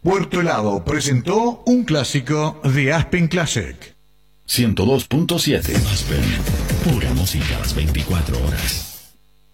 Puerto Helado presentó un clásico de Aspen Classic. 102.7 Aspen. Pura música las 24 horas.